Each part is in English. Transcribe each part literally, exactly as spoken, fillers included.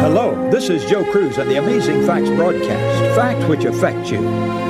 Hello, this is Joe Cruz and the Amazing Facts broadcast, facts which affect you.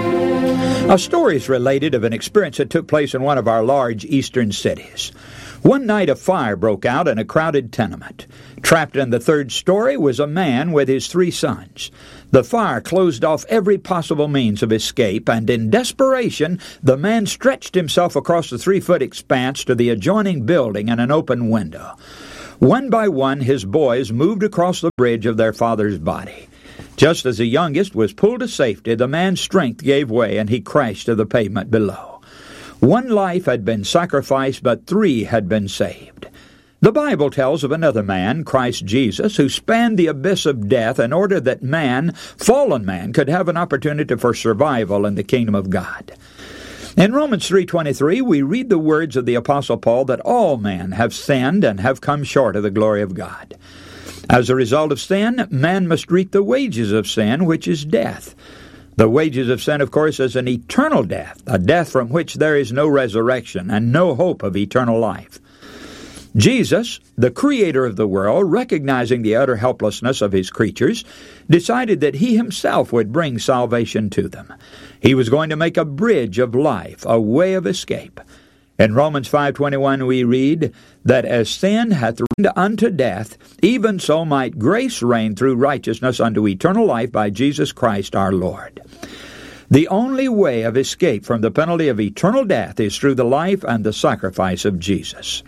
A story is related of an experience that took place in one of our large eastern cities. One night a fire broke out in a crowded tenement. Trapped in the third story was a man with his three sons. The fire closed off every possible means of escape, and in desperation, the man stretched himself across the three-foot expanse to the adjoining building in an open window. One by one, his boys moved across the bridge of their father's body. Just as the youngest was pulled to safety, the man's strength gave way and he crashed to the pavement below. One life had been sacrificed, but three had been saved. The Bible tells of another man, Christ Jesus, who spanned the abyss of death in order that man, fallen man, could have an opportunity for survival in the kingdom of God. In Romans three twenty-three, we read the words of the Apostle Paul that all men have sinned and have come short of the glory of God. As a result of sin, man must reap the wages of sin, which is death. The wages of sin, of course, is an eternal death, a death from which there is no resurrection and no hope of eternal life. Jesus, the creator of the world, recognizing the utter helplessness of his creatures, decided that he himself would bring salvation to them. He was going to make a bridge of life, a way of escape. In Romans five twenty-one we read, that as sin hath reigned unto death, even so might grace reign through righteousness unto eternal life by Jesus Christ our Lord. The only way of escape from the penalty of eternal death is through the life and the sacrifice of Jesus.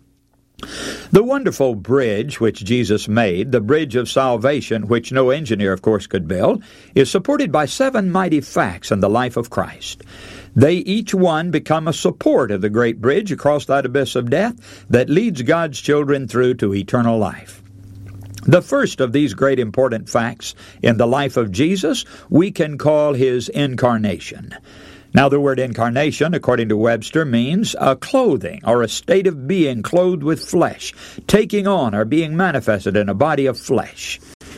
The wonderful bridge which Jesus made, the bridge of salvation, which no engineer, of course, could build, is supported by seven mighty facts in the life of Christ. They each one become a support of the great bridge across that abyss of death that leads God's children through to eternal life. The first of these great important facts in the life of Jesus we can call his incarnation. Now, the word incarnation, according to Webster, means a clothing or a state of being clothed with flesh, taking on or being manifested in a body of flesh.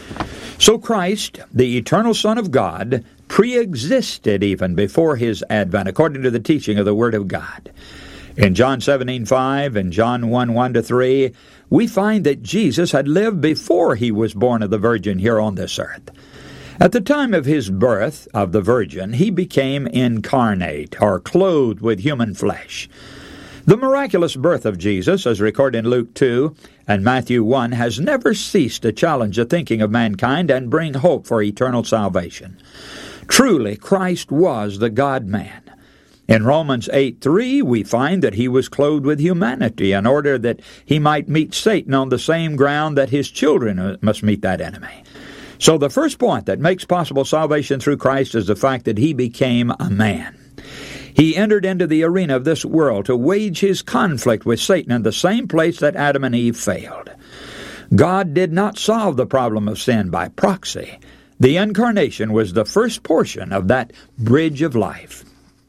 So Christ, the eternal Son of God, pre-existed even before his advent, according to the teaching of the Word of God. In John seventeen five and John one one to three, we find that Jesus had lived before he was born of the Virgin here on this earth. At the time of his birth of the Virgin, he became incarnate, or clothed with human flesh. The miraculous birth of Jesus, as recorded in Luke two and Matthew one, has never ceased to challenge the thinking of mankind and bring hope for eternal salvation. Truly, Christ was the God-man. In Romans eight three, we find that he was clothed with humanity in order that he might meet Satan on the same ground that his children must meet that enemy. So the first point that makes possible salvation through Christ is the fact that he became a man. He entered into the arena of this world to wage his conflict with Satan in the same place that Adam and Eve failed. God did not solve the problem of sin by proxy. The incarnation was the first portion of that bridge of life.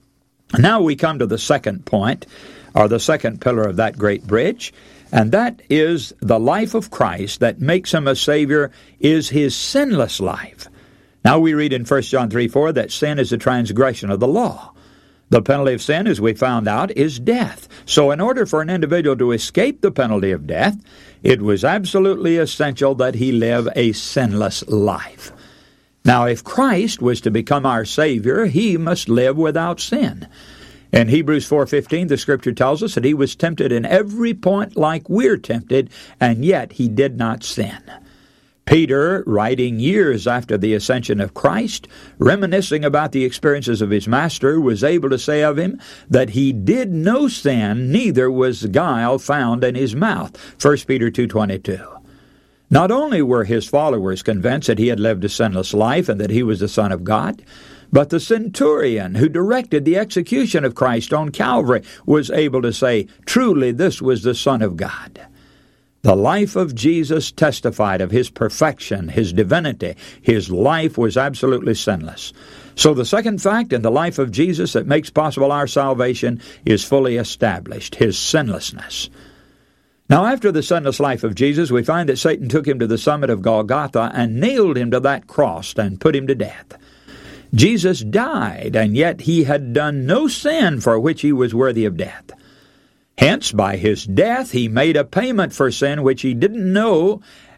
Now we come to the second point, or the second pillar of that great bridge, and that is the life of Christ that makes him a Savior is his sinless life. Now we read in First John three four that sin is a transgression of the law. The penalty of sin, as we found out, is death. So in order for an individual to escape the penalty of death, it was absolutely essential that he live a sinless life. Now if Christ was to become our Savior, he must live without sin. In Hebrews four fifteen, the Scripture tells us that he was tempted in every point like we're tempted, and yet he did not sin. Peter, writing years after the ascension of Christ, reminiscing about the experiences of his Master, was able to say of him that he did no sin, neither was guile found in his mouth. First Peter two twenty-two. Not only were his followers convinced that he had lived a sinless life and that he was the Son of God, but the centurion who directed the execution of Christ on Calvary was able to say, truly this was the Son of God. The life of Jesus testified of his perfection, his divinity. His life was absolutely sinless. So the second fact in the life of Jesus that makes possible our salvation is fully established, his sinlessness. Now, after the sinless life of Jesus, we find that Satan took him to the summit of Golgotha and nailed him to that cross and put him to death. Jesus died, and yet he had done no sin for which he was worthy of death. Hence, by his death, he made a payment for sin which he didn't know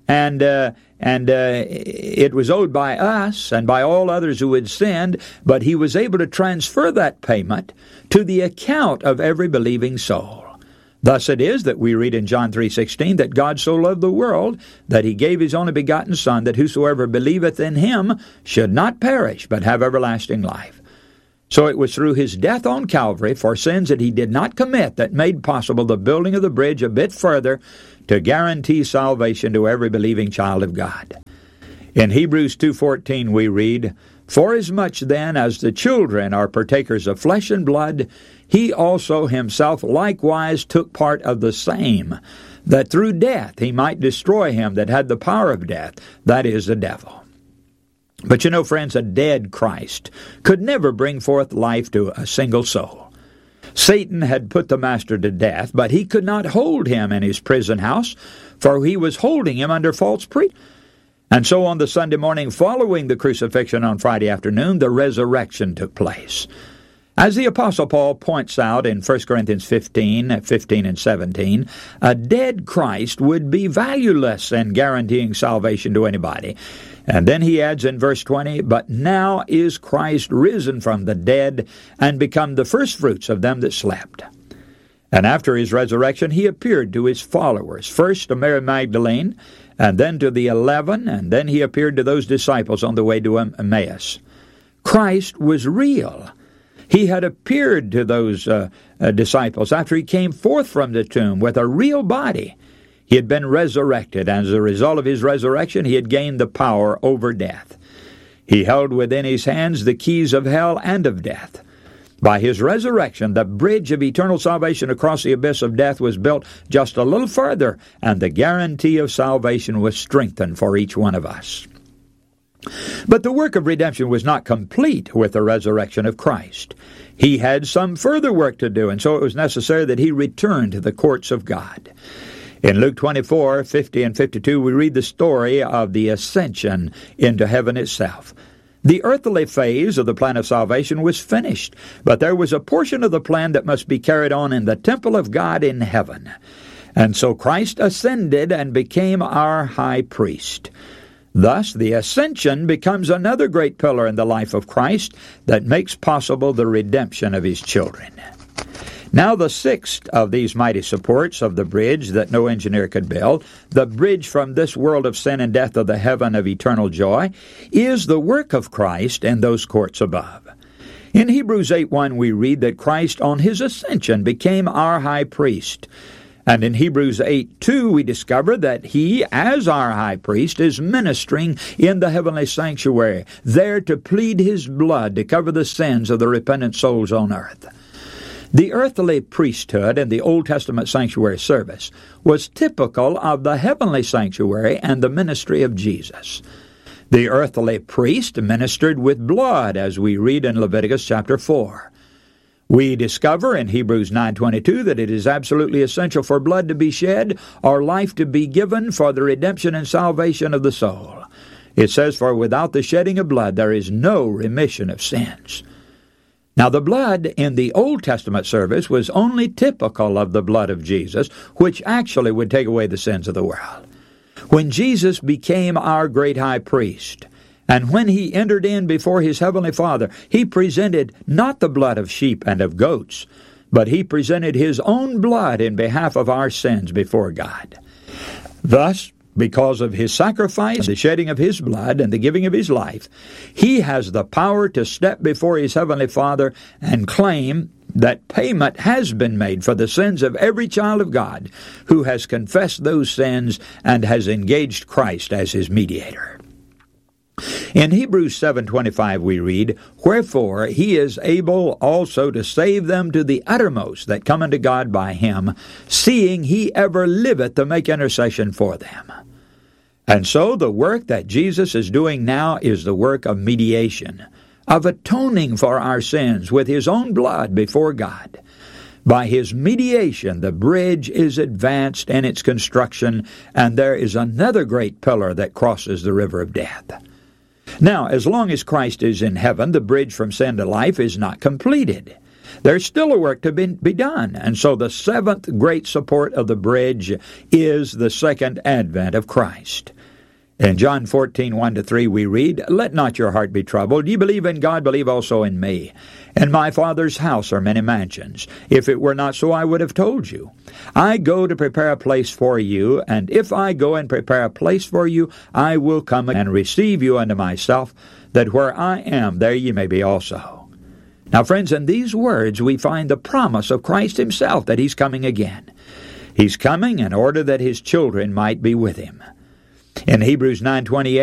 and uh, and uh, it was owed by us and by all others who had sinned, but he was able to transfer that payment to the account of every believing soul. Thus it is that we read in John three sixteen that God so loved the world that he gave his only begotten Son, that whosoever believeth in him should not perish, but have everlasting life. So it was through his death on Calvary for sins that he did not commit that made possible the building of the bridge a bit further to guarantee salvation to every believing child of God. In Hebrews two fourteen we read, "Forasmuch then as the children are partakers of flesh and blood, he also himself likewise took part of the same, that through death he might destroy him that had the power of death, that is, the devil." But you know, friends, a dead Christ could never bring forth life to a single soul. Satan had put the Master to death, but he could not hold him in his prison house, for he was holding him under false pretense. And so on the Sunday morning following the crucifixion on Friday afternoon, the resurrection took place. As the Apostle Paul points out in First Corinthians fifteen, fifteen and seventeen, a dead Christ would be valueless in guaranteeing salvation to anybody. And then he adds in verse twenty, "But now is Christ risen from the dead, and become the firstfruits of them that slept." And after his resurrection, he appeared to his followers, first to Mary Magdalene, and then to the eleven, and then he appeared to those disciples on the way to Emmaus. Christ was real. He had appeared to those uh, uh, disciples after he came forth from the tomb with a real body. He had been resurrected, and as a result of his resurrection, he had gained the power over death. He held within his hands the keys of hell and of death. By his resurrection, the bridge of eternal salvation across the abyss of death was built just a little further, and the guarantee of salvation was strengthened for each one of us. But the work of redemption was not complete with the resurrection of Christ. He had some further work to do, and so it was necessary that he return to the courts of God. In Luke twenty-four, fifty and fifty-two, we read the story of the ascension into heaven itself. The earthly phase of the plan of salvation was finished, but there was a portion of the plan that must be carried on in the temple of God in heaven. And so Christ ascended and became our high priest. Thus, the ascension becomes another great pillar in the life of Christ that makes possible the redemption of his children. Now the sixth of these mighty supports of the bridge that no engineer could build, the bridge from this world of sin and death to the heaven of eternal joy, is the work of Christ in those courts above. In Hebrews eight one we read that Christ on his ascension became our high priest. And in Hebrews eight two we discover that he, as our high priest, is ministering in the heavenly sanctuary, there to plead his blood to cover the sins of the repentant souls on earth. The earthly priesthood in the Old Testament sanctuary service was typical of the heavenly sanctuary and the ministry of Jesus. The earthly priest ministered with blood, as we read in Leviticus chapter four. We discover in Hebrews nine twenty-two that it is absolutely essential for blood to be shed or life to be given for the redemption and salvation of the soul. It says, "For without the shedding of blood there is no remission of sins." Now, the blood in the Old Testament service was only typical of the blood of Jesus, which actually would take away the sins of the world. When Jesus became our great high priest, and when he entered in before his heavenly Father, he presented not the blood of sheep and of goats, but he presented his own blood in behalf of our sins before God. Thus, because of his sacrifice, the shedding of his blood, and the giving of his life, he has the power to step before his heavenly Father and claim that payment has been made for the sins of every child of God who has confessed those sins and has engaged Christ as his mediator. In Hebrews seven twenty-five we read, "Wherefore he is able also to save them to the uttermost that come unto God by him, seeing he ever liveth to make intercession for them." And so the work that Jesus is doing now is the work of mediation, of atoning for our sins with his own blood before God. By his mediation, the bridge is advanced in its construction, and there is another great pillar that crosses the river of death. Now, as long as Christ is in heaven, the bridge from sin to life is not completed. There's still a work to be, be done, and so the seventh great support of the bridge is the second advent of Christ. In John fourteen, one to three, we read, Let not your heart be troubled. Ye believe in God, believe also in me. In my Father's house are many mansions. If it were not so, I would have told you. I go to prepare a place for you, and if I go and prepare a place for you, I will come and receive you unto myself, that where I am, there ye may be also. Now, friends, in these words we find the promise of Christ himself that he's coming again. He's coming in order that his children might be with him. In Hebrews nine twenty-eight,